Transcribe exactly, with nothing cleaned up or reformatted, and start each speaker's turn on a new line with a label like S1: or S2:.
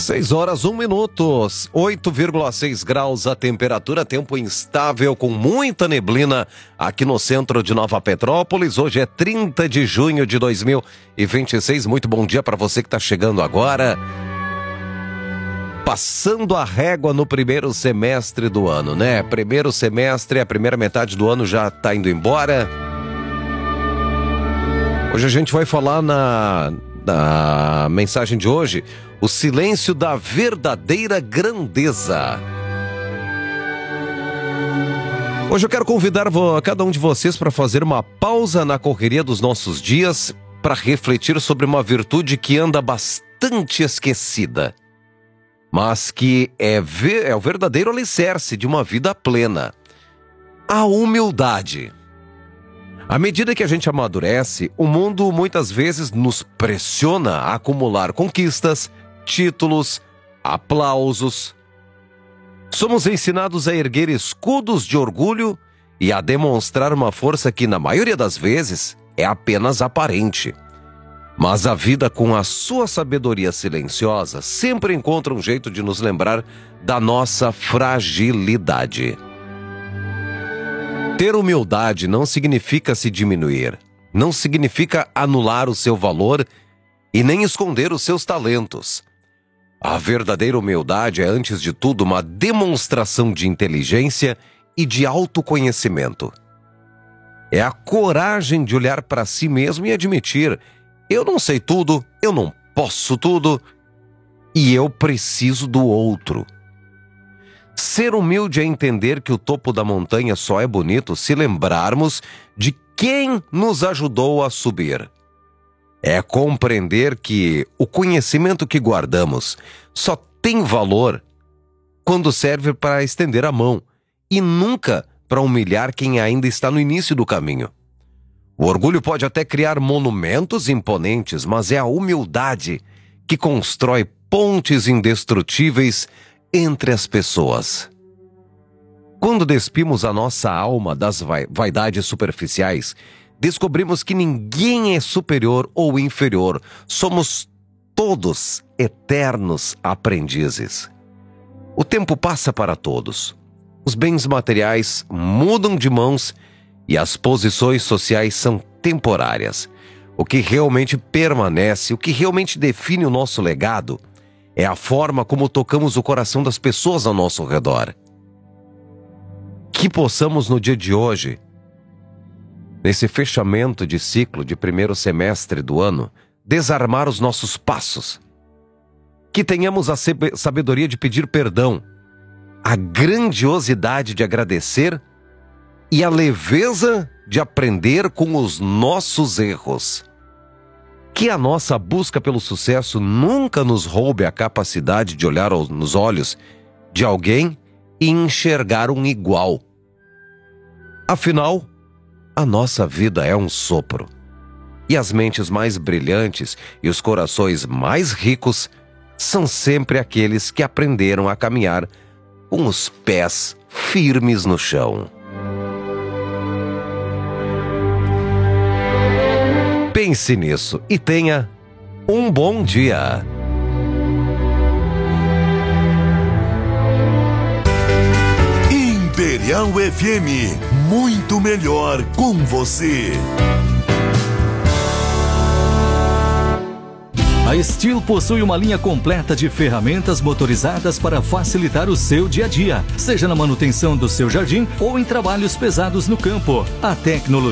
S1: seis horas, um minuto, oito vírgula seis graus a temperatura, tempo instável com muita neblina aqui no centro de Nova Petrópolis. Hoje é trinta de junho de dois mil e vinte e seis. Muito bom dia para você que está chegando agora. Passando a régua no primeiro semestre do ano, né? Primeiro semestre, a primeira metade do ano já está indo embora. Hoje a gente vai falar na, na mensagem de hoje, o silêncio da verdadeira grandeza. Hoje eu quero convidar cada um de vocês para fazer uma pausa na correria dos nossos dias para refletir sobre uma virtude que anda bastante esquecida, mas que é, ver, é o verdadeiro alicerce de uma vida plena. A humildade. À medida que a gente amadurece, o mundo muitas vezes nos pressiona a acumular conquistas, títulos, aplausos. Somos ensinados a erguer escudos de orgulho e a demonstrar uma força que, na maioria das vezes, é apenas aparente. Mas a vida, com a sua sabedoria silenciosa, sempre encontra um jeito de nos lembrar da nossa fragilidade. Ter humildade não significa se diminuir, não significa anular o seu valor e nem esconder os seus talentos. A verdadeira humildade é, antes de tudo, uma demonstração de inteligência e de autoconhecimento. É a coragem de olhar para si mesmo e admitir: eu não sei tudo, eu não posso tudo e eu preciso do outro. Ser humilde é entender que o topo da montanha só é bonito se lembrarmos de quem nos ajudou a subir. É compreender que o conhecimento que guardamos só tem valor quando serve para estender a mão e nunca para humilhar quem ainda está no início do caminho. O orgulho pode até criar monumentos imponentes, mas é a humildade que constrói pontes indestrutíveis entre as pessoas. Quando despimos a nossa alma das vai- vaidades superficiais, descobrimos que ninguém é superior ou inferior. Somos todos eternos aprendizes. O tempo passa para todos. Os bens materiais mudam de mãos e as posições sociais são temporárias. O que realmente permanece, o que realmente define o nosso legado, é a forma como tocamos o coração das pessoas ao nosso redor. Que possamos no dia de hoje, nesse fechamento de ciclo de primeiro semestre do ano, desarmar os nossos passos. Que tenhamos a sabedoria de pedir perdão, a grandiosidade de agradecer e a leveza de aprender com os nossos erros. Que a nossa busca pelo sucesso nunca nos roube a capacidade de olhar nos olhos de alguém e enxergar um igual. Afinal, a nossa vida é um sopro. E as mentes mais brilhantes e os corações mais ricos são sempre aqueles que aprenderam a caminhar com os pés firmes no chão. Pense nisso e tenha um bom dia.
S2: Imperial F M, muito melhor com você.
S3: A Steel possui uma linha completa de ferramentas motorizadas para facilitar o seu dia a dia, seja na manutenção do seu jardim ou em trabalhos pesados no campo. A tecnologia